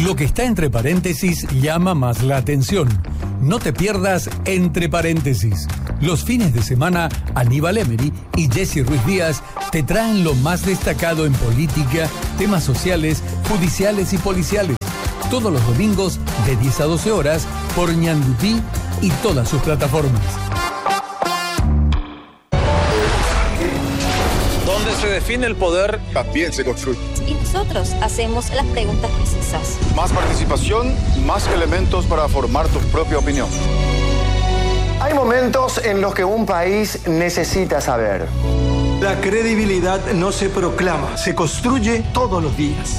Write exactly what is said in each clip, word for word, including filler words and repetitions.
Lo que está entre paréntesis llama más la atención. No te pierdas Entre Paréntesis. Los fines de semana, Aníbal Emery y Jesse Ruiz Díaz te traen lo más destacado en política, temas sociales, judiciales y policiales. Todos los domingos de diez a doce horas por Ñandutí y todas sus plataformas. Donde se define el poder, también se construye. Y nosotros hacemos las preguntas precisas. Más participación, más elementos para formar tu propia opinión. Hay momentos en los que un país necesita saber. La credibilidad no se proclama, se construye todos los días.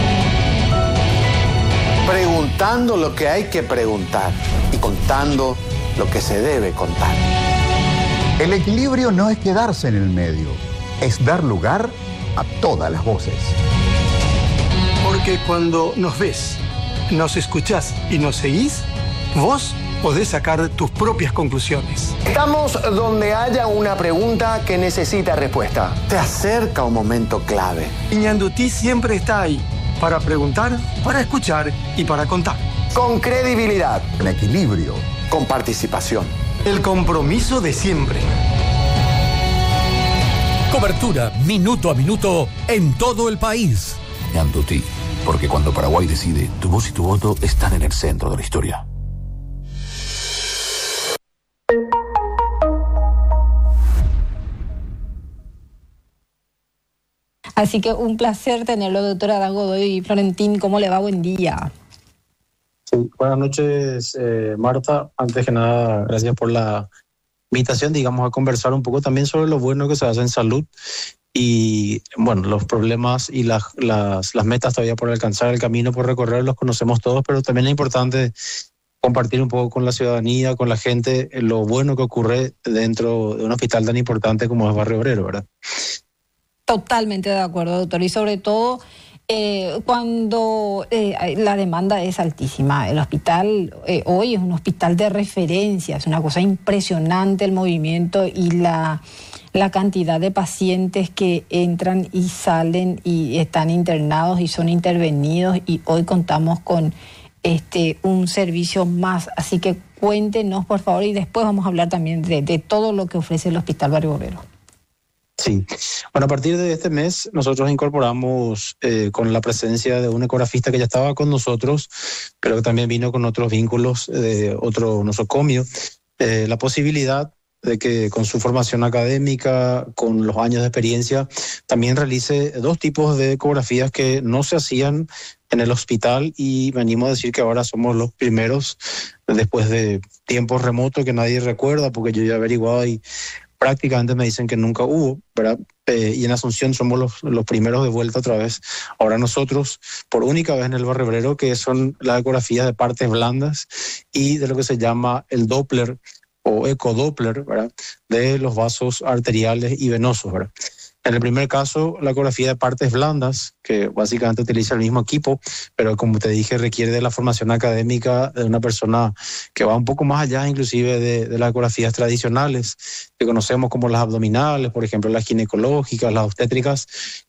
Preguntando lo que hay que preguntar y contando lo que se debe contar. El equilibrio no es quedarse en el medio, es dar lugar a todas las voces. Porque cuando nos ves, nos escuchás y nos seguís, vos podés sacar tus propias conclusiones. Estamos donde haya una pregunta que necesita respuesta. Te acerca un momento clave. Y Ñandutí siempre está ahí, para preguntar, para escuchar y para contar. Con credibilidad. El equilibrio. Con participación. El compromiso de siempre. Cobertura minuto a minuto en todo el país. Ñandutí, porque cuando Paraguay decide, tu voz y tu voto están en el centro de la historia. Así que un placer tenerlo, doctora Dan Godoy y Florentín. ¿Cómo le va? Buen día. Sí, buenas noches, eh, Marta. Antes que nada, gracias por la invitación, digamos, a conversar un poco también sobre lo bueno que se hace en salud y, bueno, los problemas y las, las, las metas todavía por alcanzar, el camino por recorrer, los conocemos todos, pero también es importante compartir un poco con la ciudadanía, con la gente, lo bueno que ocurre dentro de un hospital tan importante como es Barrio Obrero, ¿verdad? Totalmente de acuerdo, doctor, y sobre todo eh, cuando eh, la demanda es altísima. El hospital eh, hoy es un hospital de referencia, es una cosa impresionante el movimiento y la, la cantidad de pacientes que entran y salen y están internados y son intervenidos, y hoy contamos con este un servicio más, así que cuéntenos por favor, y después vamos a hablar también de, de todo lo que ofrece el Hospital Barrio Obrero. Sí, bueno, a partir de este mes nosotros incorporamos eh, con la presencia de un ecografista que ya estaba con nosotros, pero que también vino con otros vínculos de otro nosocomio, eh, la posibilidad de que con su formación académica, con los años de experiencia, también realice dos tipos de ecografías que no se hacían en el hospital, y venimos a decir que ahora somos los primeros, después de tiempos remotos que nadie recuerda, porque yo ya he averiguado y prácticamente me dicen que nunca hubo, ¿verdad? Eh, y en Asunción somos los, los primeros de vuelta otra vez. Ahora nosotros, por única vez en el Barrio Obrero, que son las ecografías de partes blandas y de lo que se llama el Doppler o ecodoppler, ¿verdad? De los vasos arteriales y venosos, ¿verdad? En el primer caso, la ecografía de partes blandas, que básicamente utiliza el mismo equipo, pero como te dije, requiere de la formación académica de una persona que va un poco más allá inclusive de, de las ecografías tradicionales, que conocemos como las abdominales, por ejemplo, las ginecológicas, las obstétricas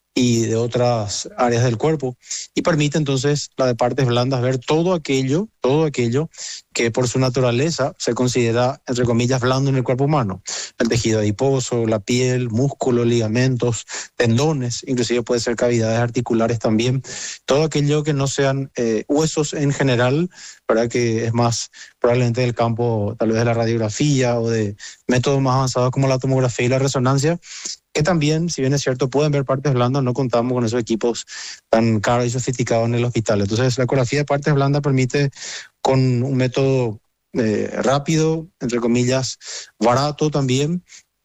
y de otras áreas del cuerpo, y permite entonces la de partes blandas ver todo aquello, todo aquello que por su naturaleza se considera, entre comillas, blando en el cuerpo humano. El tejido adiposo, la piel, músculos, ligamentos, tendones, inclusive puede ser cavidades articulares también. Todo aquello que no sean eh, huesos en general, ¿verdad? Que es más probablemente del campo tal vez de la radiografía o de métodos más avanzados como la tomografía y la resonancia, que también, si bien es cierto, pueden ver partes blandas, no contamos con esos equipos tan caros y sofisticados en el hospital. Entonces, la ecografía de partes blandas permite, con un método eh, rápido, entre comillas, barato también,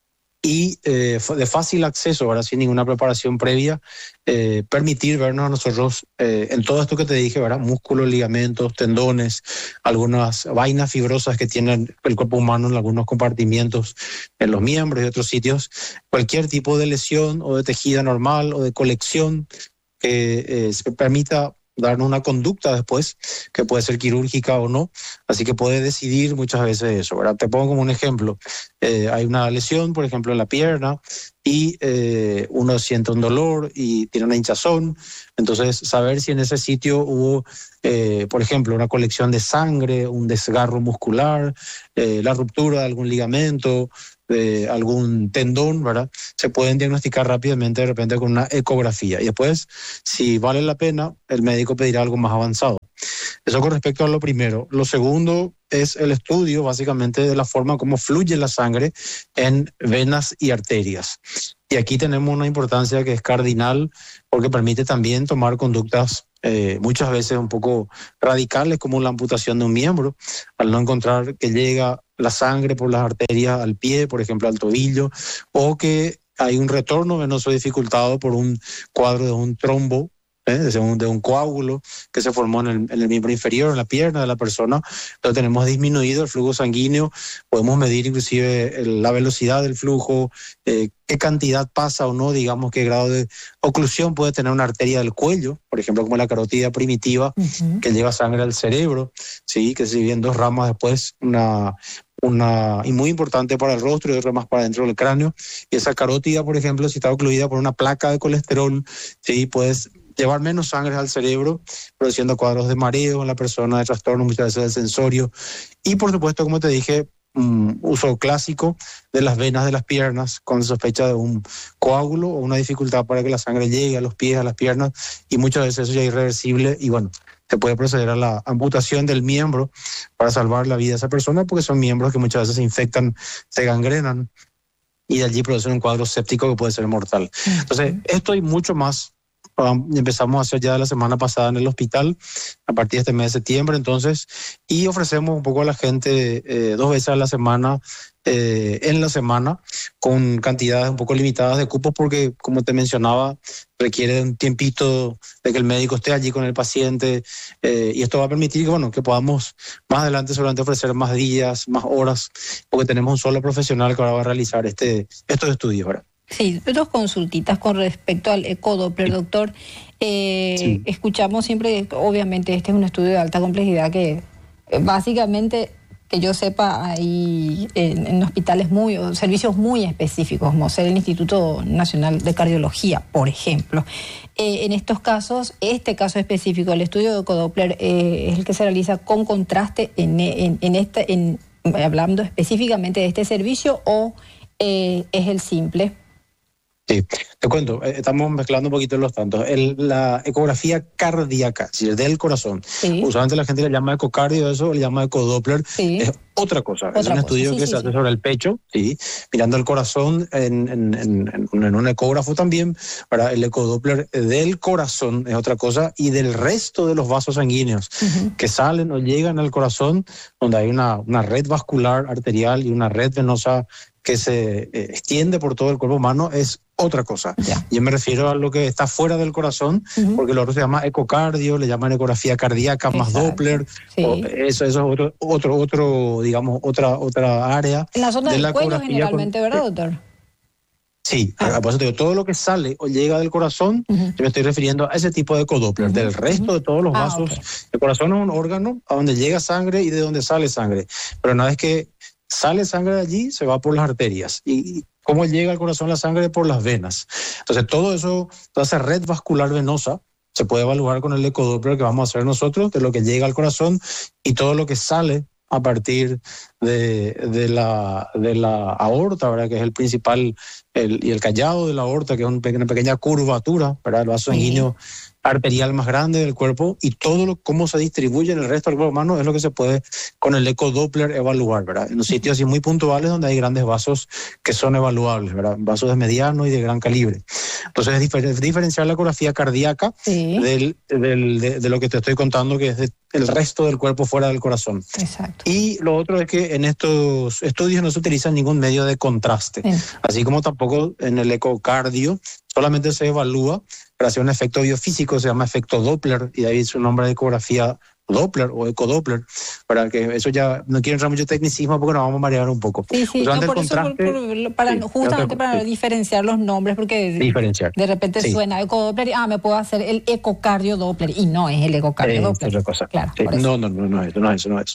y eh, de fácil acceso, ¿verdad? Sin ninguna preparación previa, eh, permitir vernos a nosotros eh, en todo esto que te dije, ¿verdad? Músculos, ligamentos, tendones, algunas vainas fibrosas que tiene el cuerpo humano en algunos compartimientos, en los miembros y otros sitios, cualquier tipo de lesión o de tejido normal o de colección que eh, se permita darnos una conducta después, que puede ser quirúrgica o no, así que puede decidir muchas veces eso, ¿verdad? Te pongo como un ejemplo, eh, hay una lesión, por ejemplo, en la pierna, y eh, uno siente un dolor y tiene una hinchazón. Entonces, saber si en ese sitio hubo, eh, por ejemplo, una colección de sangre, un desgarro muscular, eh, la ruptura de algún ligamento, de algún tendón, ¿verdad? Se pueden diagnosticar rápidamente de repente con una ecografía. Y después, si vale la pena, el médico pedirá algo más avanzado. Eso con respecto a lo primero. Lo segundo es el estudio, básicamente, de la forma como fluye la sangre en venas y arterias. Y aquí tenemos una importancia que es cardinal, porque permite también tomar conductas eh, muchas veces un poco radicales, como la amputación de un miembro, al no encontrar que llega la sangre por las arterias al pie, por ejemplo, al tobillo, o que hay un retorno venoso dificultado por un cuadro de un trombo, ¿eh? de, un, de un coágulo que se formó en el, en el miembro inferior, en la pierna de la persona. Entonces tenemos disminuido el flujo sanguíneo, podemos medir inclusive el, la velocidad del flujo, eh, qué cantidad pasa o no, digamos qué grado de oclusión puede tener una arteria del cuello, por ejemplo como la carótida primitiva, uh-huh. que lleva sangre al cerebro, ¿sí? Que se divide en dos ramas después, una... Una, y muy importante para el rostro y otra más para dentro del cráneo. Y esa carótida, por ejemplo, si está ocluida por una placa de colesterol, ¿sí? Puedes llevar menos sangre al cerebro, produciendo cuadros de mareo en la persona, de trastornos muchas veces del sensorio. Y por supuesto, como te dije, um, uso clásico de las venas de las piernas con sospecha de un coágulo o una dificultad para que la sangre llegue a los pies, a las piernas, y muchas veces eso ya es irreversible y bueno, se puede proceder a la amputación del miembro para salvar la vida de esa persona, porque son miembros que muchas veces se infectan, se gangrenan y de allí producen un cuadro séptico que puede ser mortal. Entonces, esto y mucho más um, empezamos a hacer ya la semana pasada en el hospital, a partir de este mes de septiembre, entonces, y ofrecemos un poco a la gente eh, dos veces a la semana, eh, en la semana, con cantidades un poco limitadas de cupos, porque, como te mencionaba, requiere un tiempito de que el médico esté allí con el paciente, eh, y esto va a permitir que, bueno, que podamos más adelante seguramente ofrecer más días, más horas, porque tenemos un solo profesional que ahora va a realizar este, estos estudios, ¿verdad? Sí, dos consultitas con respecto al ecodoppler, doctor. Eh, sí. Escuchamos siempre, obviamente, este es un estudio de alta complejidad que eh, básicamente, que yo sepa, hay en, en hospitales muy, o servicios muy específicos, como ser el Instituto Nacional de Cardiología, por ejemplo. Eh, en estos casos, este caso específico, el estudio de ecodoppler eh, es el que se realiza con contraste en, en, en este, en, hablando específicamente de este servicio, o eh, es el simple. Sí, te cuento, eh, estamos mezclando un poquito los tantos. El, la ecografía cardíaca, es decir, del corazón. Sí. Usualmente la gente le llama ecocardio, eso le llama ecodoppler. Sí. Es otra cosa. Otra es un cosa. estudio sí, que sí, se hace sí. sobre el pecho, sí, mirando el corazón en, en, en, en, en un ecógrafo también. Para el ecodoppler del corazón es otra cosa, y del resto de los vasos sanguíneos uh-huh. que salen o llegan al corazón, donde hay una, una red vascular arterial y una red venosa que se eh, extiende por todo el cuerpo humano, es otra cosa. Yeah. Yo me refiero a lo que está fuera del corazón, uh-huh. porque lo otro se llama ecocardio, le llaman ecografía cardíaca. Exacto. Más Doppler. Sí. O eso, eso es otro, otro, otro, digamos, otra, otra área. En la zona de del la cuello generalmente, con... ¿verdad, doctor? Sí, ah. por eso te digo, todo lo que sale o llega del corazón, uh-huh. yo me estoy refiriendo a ese tipo de ecodoppler. Uh-huh. Del resto uh-huh. de todos los vasos, ah, okay. el corazón es un órgano a donde llega sangre y de donde sale sangre. Pero una vez que sale sangre de allí, se va por las arterias. ¿Y cómo llega al corazón la sangre? Por las venas. Entonces, todo eso, toda esa red vascular venosa, se puede evaluar con el ecodoppler que vamos a hacer nosotros, de lo que llega al corazón y todo lo que sale a partir de, de, la, de la aorta, ¿verdad? Que es el principal, el, y el callado de la aorta, que es una pequeña, pequeña curvatura, ¿verdad? El vaso sanguíneo sí. arterial más grande del cuerpo, y todo lo, cómo se distribuye en el resto del cuerpo humano es lo que se puede con el ecodoppler evaluar, ¿verdad? En los sitios así muy puntuales donde hay grandes vasos que son evaluables, ¿verdad? Vasos de mediano y de gran calibre. Entonces es difer- diferenciar la ecografía cardíaca sí. del, del, de, de lo que te estoy contando, que es de, el resto del cuerpo fuera del corazón. Exacto. Y lo otro es que en estos estudios no se utiliza ningún medio de contraste, sí. así como tampoco en el ecocardio, solamente se evalúa para hacer un efecto biofísico, se llama efecto Doppler, y de ahí su nombre de ecografía Doppler o ecodoppler, para que eso ya no quiero entrar mucho tecnicismo porque nos vamos a marear un poco. Sí, sí, no, por eso, por, por, para, sí, justamente para sí. diferenciar los nombres, porque diferenciar. de repente sí. suena ecodoppler y ah, me puedo hacer el ecocardio Doppler, y no es el ecocardio eh, Doppler. Es otra cosa. Claro, sí. No, no, no, no es eso, no es eso, no es eso.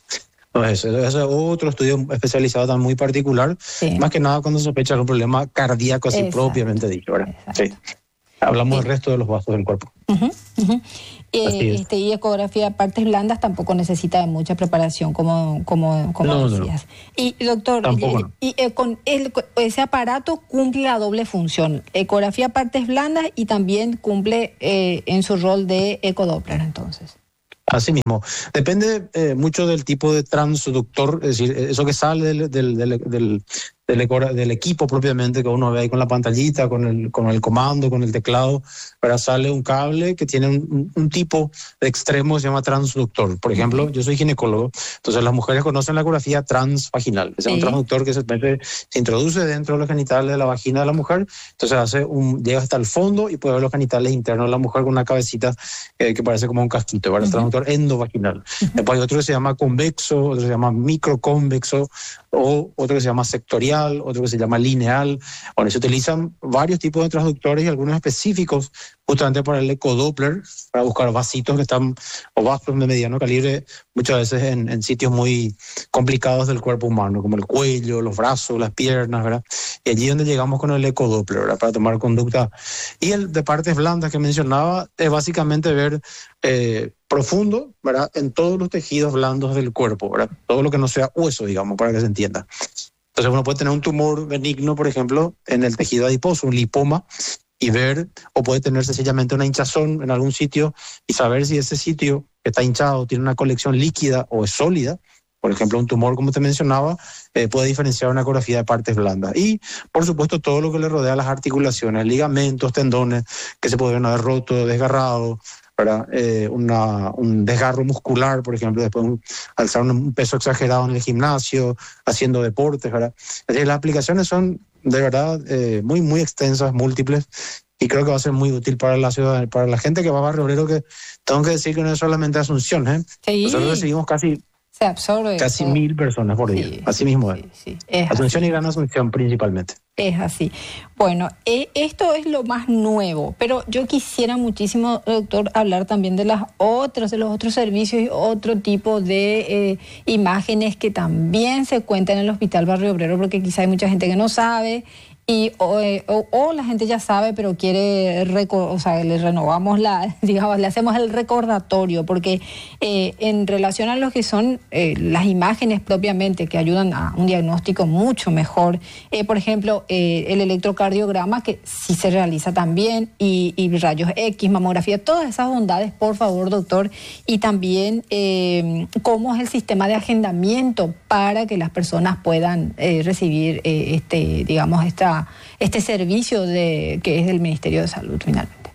No es eso, eso es otro estudio especializado tan muy particular, sí. Más que nada cuando sospecha de un problema cardíaco así Exacto. propiamente dicho, ¿verdad? Sí. Hablamos sí. del resto de los vasos del cuerpo. Uh-huh, uh-huh. Eh, este, y ecografía de partes blandas tampoco necesita de mucha preparación, como, como, como no, decías. No. Y doctor, Tampoco, no. y, eh, con el, ese aparato cumple la doble función, ecografía de partes blandas y también cumple eh, en su rol de ecodoppler, entonces. Así mismo. Depende eh, mucho del tipo de transductor, es decir, eso que sale del, del, del, del, del, del equipo propiamente, que uno ve ahí con la pantallita, con el, con el comando, con el teclado, pero sale un cable que tiene un, un tipo de extremo que se llama transductor. Por ejemplo, yo soy ginecólogo, entonces las mujeres conocen la ecografía transvaginal. Es sí. un transductor que se, se introduce dentro de los genitales de la vagina de la mujer, entonces hace un, llega hasta el fondo y puede ver los genitales internos de la mujer con una cabecita eh, que parece como un casquito, ¿verdad? Uh-huh. Transductor endovaginal. Uh-huh. Después hay otro que se llama convexo, otro que se llama microconvexo, o otro que se llama sectorial, otro que se llama lineal. Bueno, se utilizan varios tipos de transductores y algunos específicos justamente para el ecodoppler, para buscar vasitos que están, o vasos de mediano calibre, muchas veces en, en sitios muy complicados del cuerpo humano, como el cuello, los brazos, las piernas, ¿verdad? Y allí es donde llegamos con el ecodoppler, ¿verdad? Para tomar conducta. Y el de partes blandas que mencionaba es básicamente ver eh, profundo, ¿verdad? En todos los tejidos blandos del cuerpo, ¿verdad? Todo lo que no sea hueso, digamos, para que se entienda. Entonces uno puede tener un tumor benigno, por ejemplo, en el tejido adiposo, un lipoma, y ver, o puede tener sencillamente una hinchazón en algún sitio y saber si ese sitio que está hinchado tiene una colección líquida o es sólida. Por ejemplo, un tumor, como te mencionaba, eh, puede diferenciar una ecografía de partes blandas. Y, por supuesto, todo lo que le rodea a las articulaciones, ligamentos, tendones, que se pueden haber roto, desgarrado, ¿verdad? Eh, una, un desgarro muscular, por ejemplo, después de alzar un peso exagerado en el gimnasio, haciendo deportes, ¿verdad? Es decir, las aplicaciones son de verdad eh, muy, muy extensas, múltiples, y creo que va a ser muy útil para la ciudad, para la gente que va a Barrio Obrero, que tengo que decir que no es solamente Asunción, ¿eh? Sí. Nosotros recibimos casi... Se absorbe Casi eso. mil personas por día, sí, así mismo es. Sí, sí, es Asunción así. y Gran Asunción principalmente. Es así. Bueno, eh, esto es lo más nuevo, pero yo quisiera muchísimo, doctor, hablar también de las otras, de los otros servicios y otro tipo de eh, imágenes que también se cuentan en el Hospital Barrio Obrero, porque quizá hay mucha gente que no sabe. Y, o, o, o la gente ya sabe, pero quiere, reco- o sea, le renovamos la, digamos, le hacemos el recordatorio, porque eh, en relación a lo que son eh, las imágenes propiamente, que ayudan a un diagnóstico mucho mejor, eh, por ejemplo, eh, el electrocardiograma, que sí se realiza también, y, y rayos X, mamografía, todas esas bondades, por favor, doctor, y también eh, cómo es el sistema de agendamiento para que las personas puedan eh, recibir eh, este, digamos, esta este servicio de que es del Ministerio de Salud finalmente.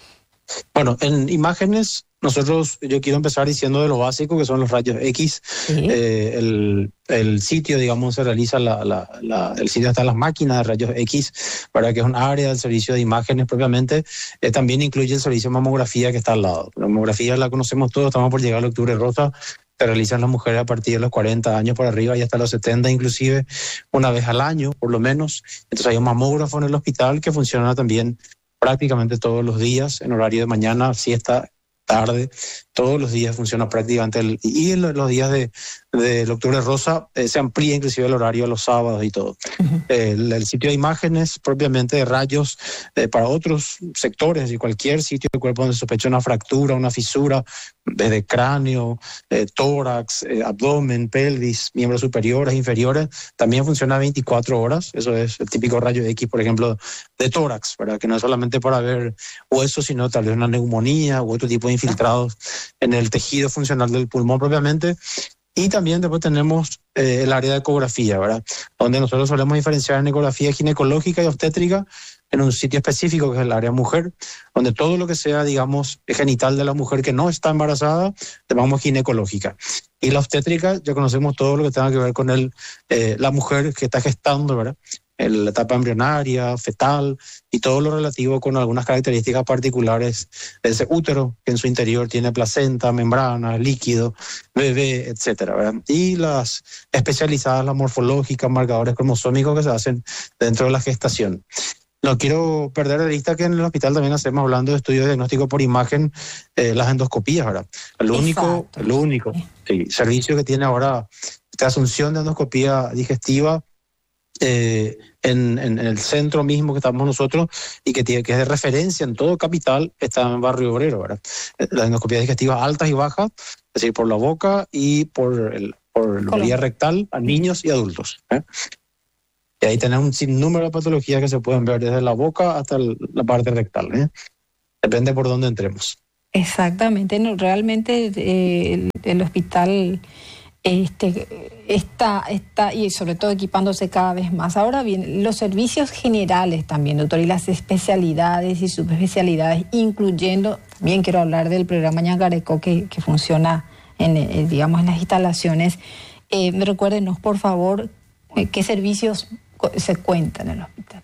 Bueno, en imágenes, nosotros, yo quiero empezar diciendo de lo básico, que son los rayos X. Sí. Eh, el, el sitio, digamos, se realiza, la, la, la, el sitio está en las máquinas de rayos X, para que es un área del servicio de imágenes propiamente. Eh, también incluye el servicio de mamografía que está al lado. La mamografía la conocemos todos, estamos por llegar al Octubre Rosa. Se realizan las mujeres a partir de los cuarenta años para arriba y hasta los setenta inclusive, una vez al año por lo menos. Entonces hay un mamógrafo en el hospital que funciona también prácticamente todos los días, en horario de mañana, siesta, tarde, todos los días funciona prácticamente. El, y en los días de del Octubre Rosa eh, se amplía inclusive el horario a los sábados y todo. Uh-huh. El, el sitio de imágenes propiamente de rayos eh, para otros sectores y cualquier sitio del cuerpo donde se sospecha una fractura, una fisura, desde cráneo, eh, tórax, eh, abdomen, pelvis, miembros superiores, inferiores, también funciona veinticuatro horas. Eso es el típico rayo X, por ejemplo, de tórax, ¿verdad? Que no es solamente para ver huesos, sino tal vez una neumonía u otro tipo de infiltrados en el tejido funcional del pulmón propiamente. Y también después tenemos eh, el área de ecografía, ¿verdad? Donde nosotros solemos diferenciar en ecografía ginecológica y obstétrica en un sitio específico que es el área mujer, donde todo lo que sea, digamos, genital de la mujer que no está embarazada, llamamos ginecológica. Y la obstétrica, ya conocemos todo lo que tenga que ver con el, eh, la mujer que está gestando, ¿verdad? La etapa embrionaria, fetal y todo lo relativo con algunas características particulares de ese útero que en su interior tiene placenta, membrana, líquido, bebé, etcétera, ¿verdad? Y las especializadas, las morfológicas, marcadores cromosómicos que se hacen dentro de la gestación. No quiero perder de vista que en el hospital también hacemos, hablando de estudios de diagnóstico por imagen, eh, las endoscopías, ¿verdad? El único, el único sí, servicio que tiene ahora esta asunción de endoscopía digestiva eh, en, en, en el centro mismo que estamos nosotros y que, tiene, que es de referencia en todo capital, está en Barrio Obrero, ¿verdad? Las endoscopías digestivas altas y bajas, es decir, por la boca y por, el, por la vía rectal a niños y adultos, ¿eh? Y ahí tenemos un sinnúmero de patologías que se pueden ver desde la boca hasta la parte rectal, ¿eh? Depende por dónde entremos. Exactamente, no, realmente eh, el, el hospital este, está, está, y sobre todo equipándose cada vez más. Ahora bien, los servicios generales también, doctor, y las especialidades y subespecialidades, incluyendo, también quiero hablar del programa Ñangareko que, que funciona en, eh, digamos, en las instalaciones. Eh, recuérdenos, por favor, eh, qué servicios se cuentan en el hospital.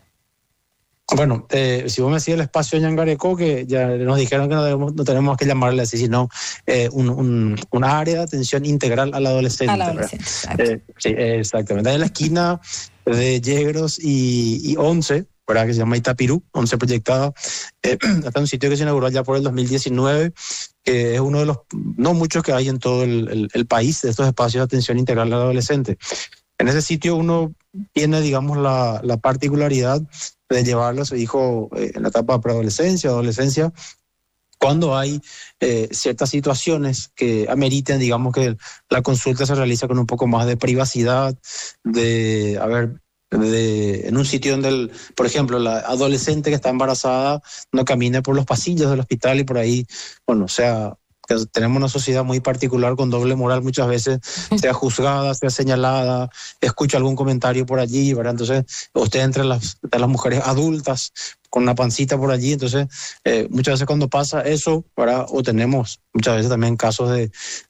Bueno, eh, si vos me decís el espacio de Ñangareko, que ya nos dijeron que no, debemos, no tenemos que llamarle así, sino eh, un, un, un área de atención integral al adolescente. Al adolescente, exacto. Eh, sí, exactamente. Ahí en la esquina de Yegros y, y once, ¿verdad? Que se llama Itapirú, once proyectada. Eh, hasta un sitio que se inauguró ya por el dos mil diecinueve, que es uno de los, no muchos que hay en todo el, el, el país, de estos espacios de atención integral al adolescente. En ese sitio uno tiene, digamos, la, la particularidad de llevarlo a su hijo eh, en la etapa de preadolescencia, adolescencia, cuando hay eh, ciertas situaciones que ameriten, digamos, que la consulta se realiza con un poco más de privacidad, de, a ver, de, en un sitio donde, el, por ejemplo, la adolescente que está embarazada no camine por los pasillos del hospital y por ahí, bueno, o sea, que tenemos una sociedad muy particular con doble moral muchas veces, sea juzgada, sea señalada, escucha algún comentario por allí, ¿verdad? Entonces, usted entre las, entre las mujeres adultas con una pancita por allí, entonces eh, muchas veces cuando pasa eso, ¿verdad? O tenemos muchas veces también casos de,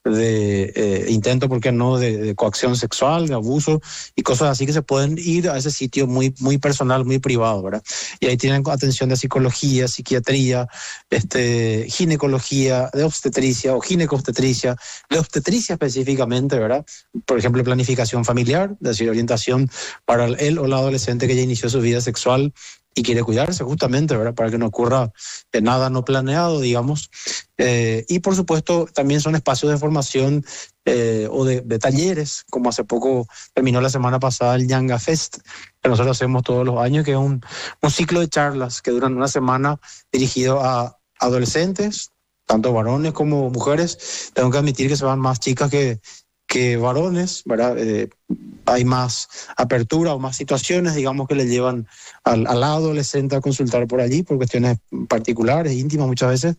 de eh, intento, ¿por qué no?, de, de coacción sexual, de abuso y cosas así que se pueden ir a ese sitio muy, muy personal, muy privado, ¿verdad? Y ahí tienen atención de psicología, psiquiatría, este, ginecología, de obstetricia o ginecobstetricia, de obstetricia específicamente, ¿verdad? Por ejemplo, planificación familiar, es decir, orientación para él o la adolescente que ya inició su vida sexual y quiere cuidarse justamente, ¿verdad?, para que no ocurra eh, nada no planeado, digamos. Eh, y por supuesto también son espacios de formación eh, o de, de talleres, como hace poco terminó la semana pasada el Ñanga Fest, que nosotros hacemos todos los años, que es un, un ciclo de charlas que duran una semana dirigido a adolescentes, tanto varones como mujeres. Tengo que admitir que se van más chicas que que varones, ¿verdad? Eh, hay más apertura o más situaciones, digamos, que le llevan al, al adolescente a consultar por allí por cuestiones particulares, íntimas muchas veces.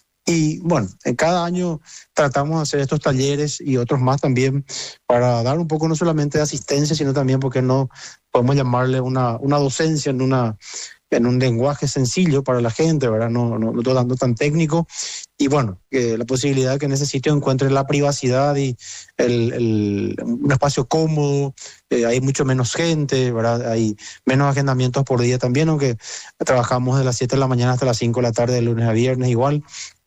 Y bueno, en cada año tratamos de hacer estos talleres y otros más también para dar un poco no solamente de asistencia, sino también, porque no podemos llamarle una, una docencia en una en un lenguaje sencillo para la gente, ¿verdad? No, no, no todo dando tan técnico. Y bueno, eh, la posibilidad de que en ese sitio encuentre la privacidad y el, el, un espacio cómodo, eh, hay mucho menos gente, ¿verdad? Hay menos agendamientos por día también, aunque trabajamos de las siete de la mañana hasta las cinco de la tarde, de lunes a viernes igual.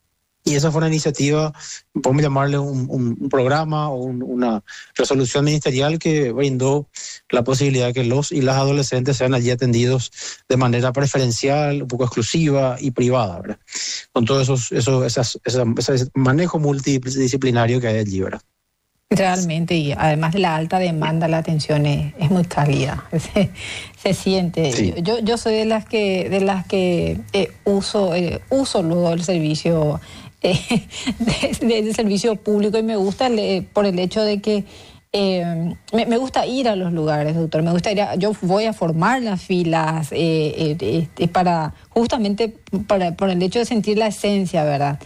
Y esa fue una iniciativa, podemos llamarle un, un, un programa o un, una resolución ministerial que brindó la posibilidad de que los y las adolescentes sean allí atendidos de manera preferencial, un poco exclusiva y privada, ¿verdad? Con todo esos, esos, esas, esas, ese manejo multidisciplinario que hay allí, ¿verdad? Realmente, y además de la alta demanda, la atención es, es muy cálida, se, se siente. Sí. Yo, yo soy de las que de las que eh, uso eh, uso luego el servicio eh, de, de, de servicio público, y me gusta el, por el hecho de que eh, me, me gusta ir a los lugares, doctor. Me gusta ir a, yo voy a formar las filas eh, eh, eh, para justamente para por el hecho de sentir la esencia, ¿verdad?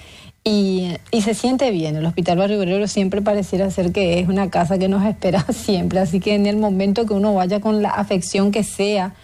Y, y se siente bien. El Hospital Barrio Obrero siempre pareciera ser que es una casa que nos espera siempre, así que en el momento que uno vaya con la afección que sea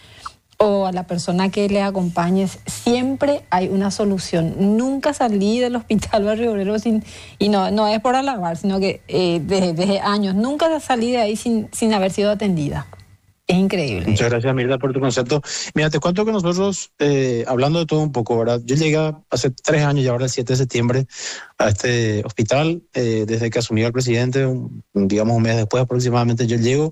o a la persona que le acompañe, siempre hay una solución. Nunca salí del Hospital Barrio Obrero sin, y no, no es por alabar, sino que eh, desde, desde años, nunca salí de ahí sin, sin haber sido atendida. Es increíble. Muchas gracias, Mirta, por tu concepto. Mira, te cuento que nosotros, eh, hablando de todo un poco, ¿verdad? Yo llegué hace tres años y ahora el siete de septiembre a este hospital, eh, desde que asumió el presidente, un, digamos un mes después aproximadamente yo llego,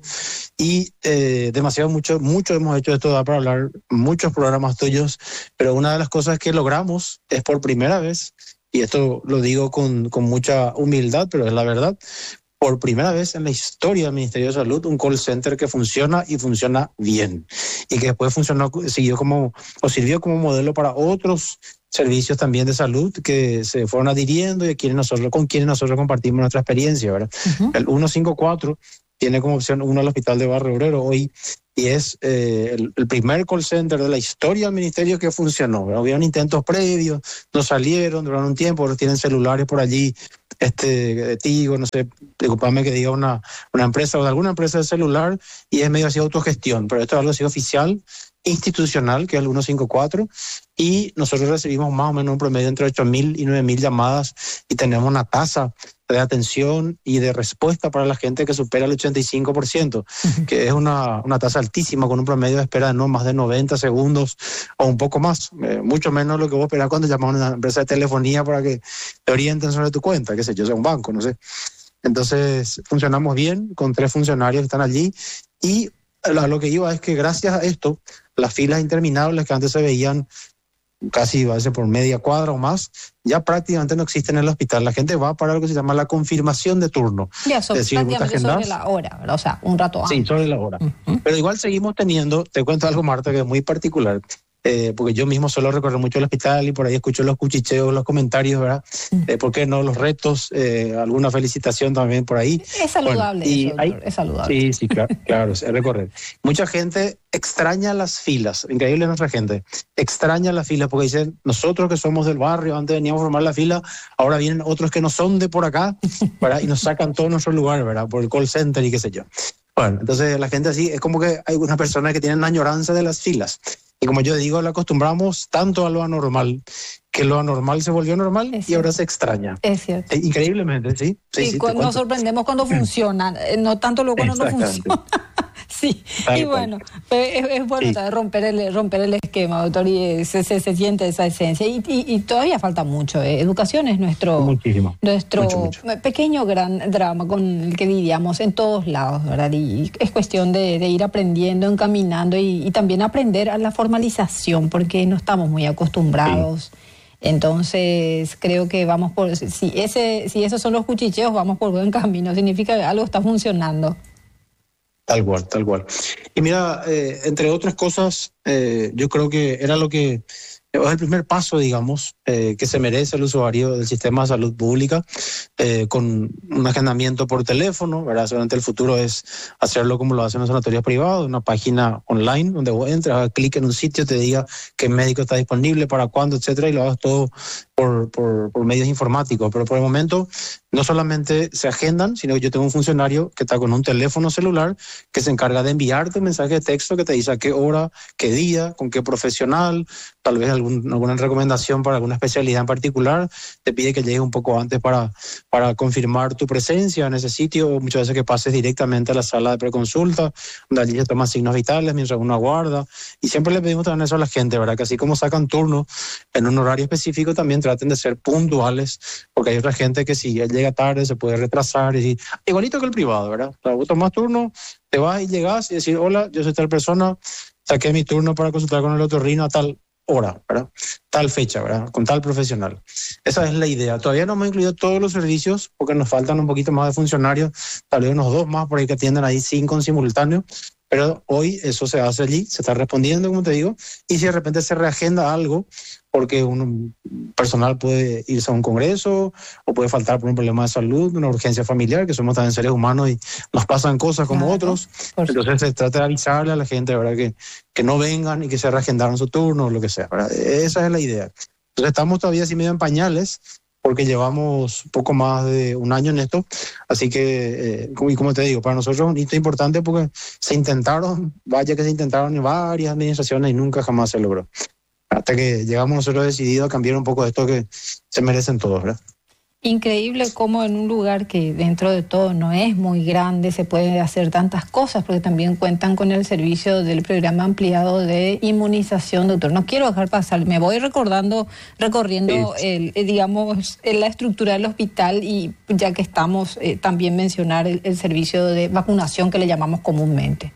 y eh, demasiado mucho, mucho hemos hecho esto, da para hablar muchos programas tuyos, pero una de las cosas que logramos es por primera vez, y esto lo digo con, con mucha humildad, pero es la verdad, por primera vez en la historia del Ministerio de Salud, un call center que funciona y funciona bien. Y que después funcionó, siguió como, o sirvió como modelo para otros servicios también de salud que se fueron adhiriendo y a quienes nosotros, con quienes nosotros compartimos nuestra experiencia, ¿verdad? Uh-huh. El ciento cincuenta y cuatro tiene como opción uno al Hospital de Barrio Obrero hoy, y es eh, el, el primer call center de la historia del ministerio que funcionó. Habían intentos previos, no salieron, duraron un tiempo, ahora tienen celulares por allí, este, Tigo, no sé, disculpame que diga una, una empresa o de alguna empresa de celular, y es medio así autogestión, pero esto es algo así oficial, institucional, que es el ciento cincuenta y cuatro, y nosotros recibimos más o menos un promedio entre ocho mil y nueve mil llamadas, y tenemos una tasa de atención y de respuesta para la gente que supera el ochenta y cinco por ciento, uh-huh. que es una, una tasa altísima, con un promedio de espera de no más de noventa segundos o un poco más, eh, mucho menos lo que vos esperás cuando llamas a una empresa de telefonía para que te orienten sobre tu cuenta, qué sé yo, sea un banco, no sé. Entonces, funcionamos bien con tres funcionarios que están allí, y a lo que iba es que gracias a esto, las filas interminables que antes se veían casi a veces por media cuadra o más, ya prácticamente no existen en el hospital. La gente va para algo que se llama la confirmación de turno. Ya, so, es decir, prácticamente sobre la hora, ¿verdad? O sea, un rato antes. Sí, sobre la hora. Uh-huh. Pero igual seguimos teniendo, te cuento algo, Marta, que es muy particular, eh, porque yo mismo suelo recorrer mucho el hospital y por ahí escucho los cuchicheos, los comentarios, ¿verdad? Uh-huh. Eh, ¿Por qué no? Los retos, eh, alguna felicitación también por ahí. Es saludable, bueno, y eso, hay, es saludable. Sí, sí, claro, claro, es recorrer. Mucha gente extraña las filas, increíble nuestra gente, extraña las filas porque dicen, nosotros que somos del barrio, antes veníamos a formar la fila, ahora vienen otros que no son de por acá, ¿verdad? Y nos sacan todos nuestros lugares, ¿verdad? Por el call center y qué sé yo. Bueno, entonces la gente así, es como que hay unas personas que tienen añoranza de las filas. Y como yo digo, le acostumbramos tanto a lo anormal, que lo anormal se volvió normal y ahora se extraña. Es cierto. Eh, increíblemente, ¿sí? Sí, sí, sí, nos sorprendemos cuando funciona, no tanto luego cuando no funciona. Sí, Tal y bueno, es, es bueno sí. romper el romper el esquema, doctor, y se, se, se siente esa esencia. Y, y, y todavía falta mucho. ¿eh? Educación es nuestro, Muchísimo. nuestro mucho, mucho. pequeño gran drama con el que lidiamos en todos lados, ¿verdad? Y es cuestión de, de ir aprendiendo, encaminando y, y también aprender a la formalización, porque no estamos muy acostumbrados. Sí. Entonces creo que vamos por, si ese, si esos son los cuchicheos, vamos por buen camino, significa que algo está funcionando. Tal cual, tal cual. Y mira, eh, entre otras cosas, eh, yo creo que era lo que es el primer paso, digamos, eh, que se merece el usuario del sistema de salud pública, eh, con un agendamiento por teléfono, ¿verdad? Seguramente el futuro es hacerlo como lo hacen los sanatorios privados, una página online donde vos entras, hagas clic en un sitio, te diga qué médico está disponible, para cuándo, etcétera, y lo hagas todo por, por, por medios informáticos. Pero por el momento no solamente se agendan, sino que yo tengo un funcionario que está con un teléfono celular que se encarga de enviarte un mensaje de texto que te dice a qué hora, qué día, con qué profesional, tal vez algún, alguna recomendación para alguna especialidad en particular, te pide que llegues un poco antes para, para confirmar tu presencia en ese sitio, muchas veces que pases directamente a la sala de preconsulta, donde allí se toman signos vitales mientras uno aguarda, y siempre le pedimos también eso a la gente, ¿verdad? Que así como sacan turno en un horario específico, también traten de ser puntuales, porque hay otra gente que si él llega tarde se puede retrasar, y decir, igualito que el privado, ¿verdad? O sea, vos tomás turno, te vas y llegas y decir, hola, yo soy tal persona, saqué mi turno para consultar con el otorrino a tal hora, ¿verdad? Tal fecha, ¿verdad? Con tal profesional. Esa es la idea. Todavía no hemos incluido todos los servicios porque nos faltan un poquito más de funcionarios, tal vez unos dos más por ahí que atienden ahí cinco en simultáneo, pero hoy eso se hace allí, se está respondiendo, como te digo, y si de repente se reagenda algo, porque un personal puede irse a un congreso o puede faltar por un problema de salud, una urgencia familiar, que somos también seres humanos y nos pasan cosas como claro, otros, entonces se trata de avisarle a la gente, ¿verdad? Que, que no vengan y que se reagendaron su turno o lo que sea, ¿verdad? Esa es la idea. Entonces estamos todavía así medio en pañales, porque llevamos poco más de un año en esto, así que, eh, y como te digo, para nosotros es un hito importante porque se intentaron, vaya que se intentaron en varias administraciones y nunca jamás se logró. Hasta que llegamos nosotros decididos a cambiar un poco esto que se merecen todos, ¿verdad? Increíble cómo en un lugar que dentro de todo no es muy grande se puede hacer tantas cosas, porque también cuentan con el servicio del programa ampliado de inmunización, doctor. No quiero dejar pasar, me voy recordando, recorriendo, el, el, digamos, la estructura del hospital y ya que estamos, eh, también mencionar el, el servicio de vacunación que le llamamos comúnmente.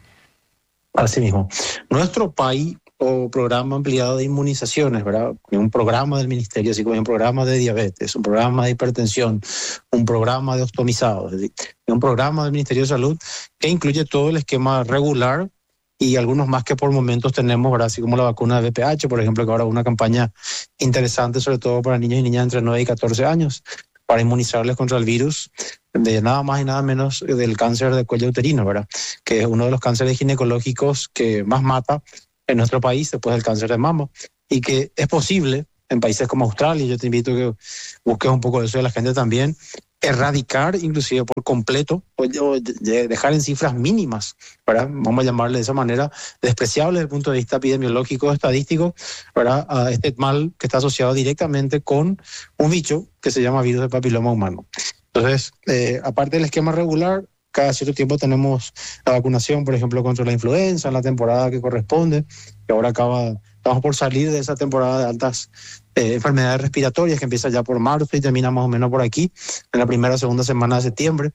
Así mismo. Nuestro P A I o programa ampliado de inmunizaciones, ¿verdad? Un programa del ministerio, así como un programa de diabetes, un programa de hipertensión, un programa de ostomizados, es decir, un programa del Ministerio de Salud que incluye todo el esquema regular y algunos más que por momentos tenemos, ¿verdad? Así como la vacuna de V P H, por ejemplo, que ahora es una campaña interesante, sobre todo para niños y niñas entre nueve y catorce años, para inmunizarles contra el virus de nada más y nada menos del cáncer de cuello uterino, ¿verdad? Que es uno de los cánceres ginecológicos que más mata en nuestro país después del cáncer de mama, y que es posible en países como Australia, yo te invito a que busques un poco de eso de la gente también, erradicar inclusive por completo o dejar en cifras mínimas, ¿verdad? Vamos a llamarle de esa manera, despreciable desde el punto de vista epidemiológico, estadístico, ¿verdad? A este mal que está asociado directamente con un bicho que se llama virus del papiloma humano. Entonces, eh, aparte del esquema regular, cada cierto tiempo tenemos la vacunación, por ejemplo, contra la influenza en la temporada que corresponde, que ahora acaba, estamos por salir de esa temporada de altas eh, enfermedades respiratorias que empieza ya por marzo y termina más o menos por aquí, en la primera o segunda semana de septiembre,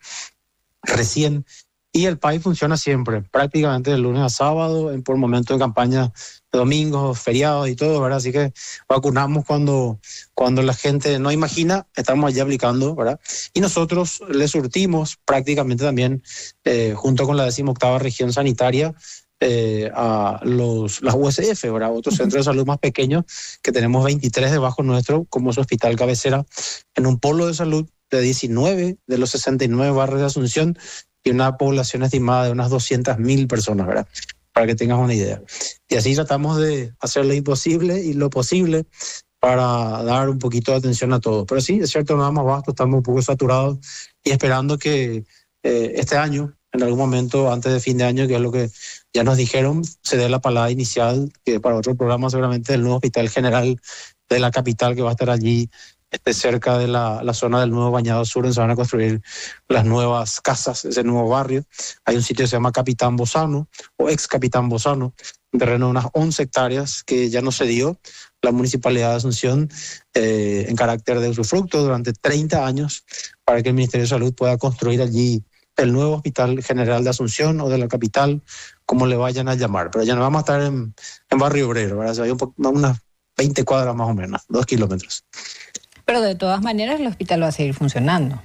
recién. Y el P A I funciona siempre, prácticamente de lunes a sábado, en, por momentos de campaña de domingos, feriados y todo, ¿verdad? Así que vacunamos cuando, cuando la gente no imagina, estamos allí aplicando, ¿verdad? Y nosotros le surtimos prácticamente también, eh, junto con la decimoctava región sanitaria, eh, a los, las U S F, ¿verdad? Otros centros de salud más pequeños, que tenemos veintitrés debajo nuestro, como su hospital cabecera, en un polo de salud de diecinueve de los sesenta y nueve barrios de Asunción, y una población estimada de unas doscientas mil personas, ¿verdad? Para que tengas una idea. Y así tratamos de hacer lo imposible y lo posible para dar un poquito de atención a todo. Pero sí, es cierto, nada más basto, estamos un poco saturados y esperando que eh, este año, en algún momento antes de fin de año, que es lo que ya nos dijeron, se dé la palabra inicial, que para otro programa seguramente del nuevo Hospital General de la capital, que va a estar allí Este, cerca de la, la zona del nuevo Bañado Sur, donde se van a construir las nuevas casas, ese nuevo barrio. Hay un sitio que se llama Capitán Bozano, o ex Capitán Bozano, un terreno de unas once hectáreas que ya no cedió la Municipalidad de Asunción eh, en carácter de usufructo durante treinta años, para que el Ministerio de Salud pueda construir allí el nuevo Hospital General de Asunción o de la capital, como le vayan a llamar. Pero ya no vamos a estar en, en Barrio Obrero, ¿verdad? O sea, hay un po- unas veinte cuadras más o menos, dos kilómetros. Pero de todas maneras el hospital va a seguir funcionando.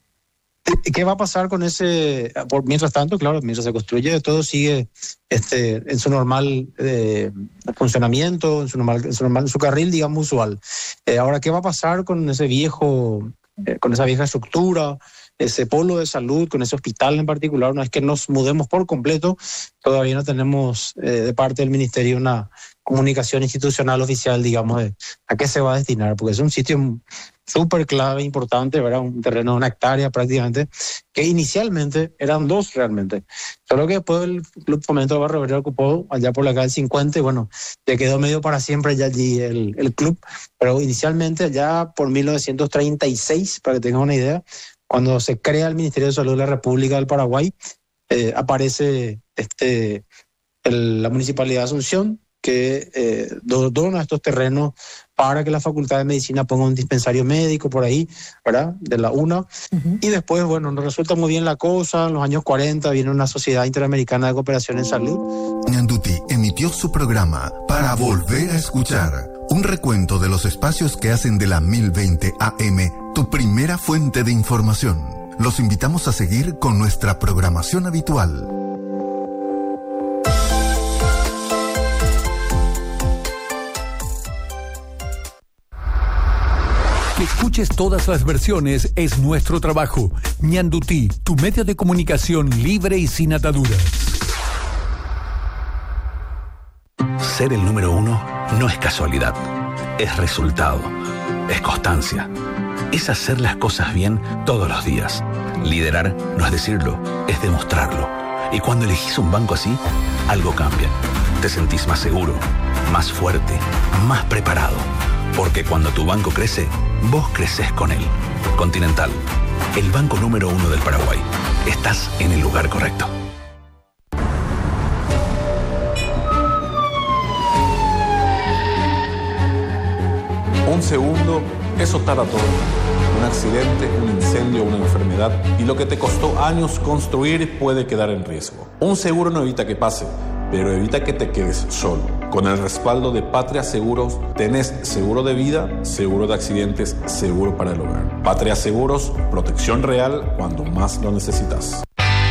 ¿Qué va a pasar con ese? Por, mientras tanto, claro, mientras se construye, todo sigue este, en su normal eh, funcionamiento, en su, normal, en, su normal, en su carril, digamos, usual. Eh, ahora, ¿qué va a pasar con ese viejo, eh, con esa vieja estructura, ese polo de salud, con ese hospital en particular? Una vez que nos mudemos por completo, todavía no tenemos eh, de parte del Ministerio una comunicación institucional oficial, digamos, de a qué se va a destinar, porque es un sitio súper clave, importante, ¿verdad? Un terreno de una hectárea prácticamente, que inicialmente eran dos realmente. Solo que después el Club Fomento de Barrio Obrero ocupó allá por la calle cincuenta y bueno, ya quedó medio para siempre ya allí el, el club, pero inicialmente allá por mil novecientos treinta y seis, para que tengan una idea, cuando se crea el Ministerio de Salud de la República del Paraguay, eh, aparece este, el, la Municipalidad de Asunción, que eh, dona estos terrenos para que la Facultad de Medicina ponga un dispensario médico por ahí, ¿verdad? De la UNA. Uh-huh. Y después, bueno, nos resulta muy bien la cosa. En los años cuarenta viene una Sociedad Interamericana de Cooperación en Salud. Ñanduti emitió su programa Para Volver a Escuchar. Un recuento de los espacios que hacen de la mil veinte A M tu primera fuente de información. Los invitamos a seguir con nuestra programación habitual. Que escuches todas las versiones es nuestro trabajo. Ñandutí, tu medio de comunicación libre y sin ataduras. Ser el número uno no es casualidad, es resultado, es constancia, es hacer las cosas bien todos los días. Liderar no es decirlo, es demostrarlo. Y cuando elegís un banco así, algo cambia. Te sentís más seguro, más fuerte, más preparado. Porque cuando tu banco crece, vos creces con él. Continental, el banco número uno del Paraguay. Estás en el lugar correcto. Un segundo, eso tarda todo. Un accidente, un incendio, una enfermedad y lo que te costó años construir puede quedar en riesgo. Un seguro no evita que pase, pero evita que te quedes solo. Con el respaldo de Patria Seguros, tenés seguro de vida, seguro de accidentes, seguro para el hogar. Patria Seguros, protección real cuando más lo necesitas.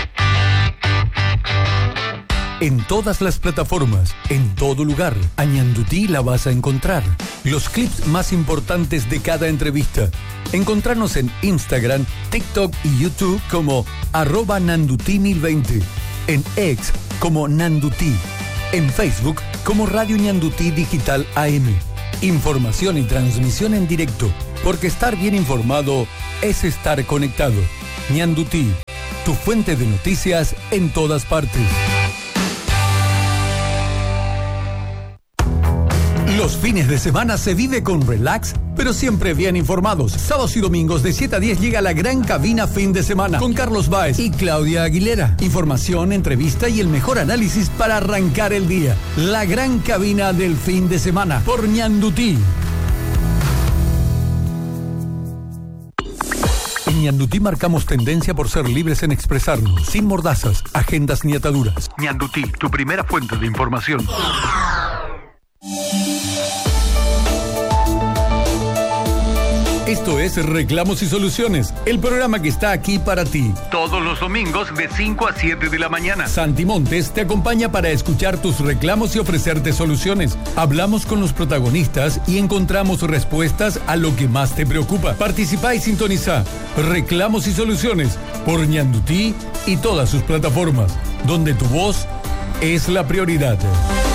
En todas las plataformas, en todo lugar, a Ñandutí la vas a encontrar. Los clips más importantes de cada entrevista. Encontrarnos en Instagram, TikTok y YouTube como arroba Nandutí mil veinte. En X como Nandutí. En Facebook como Radio Ñandutí Digital A M. Información y transmisión en directo. Porque estar bien informado es estar conectado. Ñandutí, tu fuente de noticias en todas partes. Los fines de semana se vive con relax, pero siempre bien informados. Sábados y domingos de siete a diez llega la gran cabina fin de semana con Carlos Báez y Claudia Aguilera. Información, entrevista y el mejor análisis para arrancar el día. La gran cabina del fin de semana por Ñandutí. En Ñandutí marcamos tendencia por ser libres en expresarnos, sin mordazas, agendas ni ataduras. Ñandutí, tu primera fuente de información. Esto es Reclamos y Soluciones, el programa que está aquí para ti. Todos los domingos de cinco a siete de la mañana. Santi Montes te acompaña para escuchar tus reclamos y ofrecerte soluciones. Hablamos con los protagonistas y encontramos respuestas a lo que más te preocupa. Participa y sintoniza Reclamos y Soluciones por Ñandutí y todas sus plataformas, donde tu voz es la prioridad.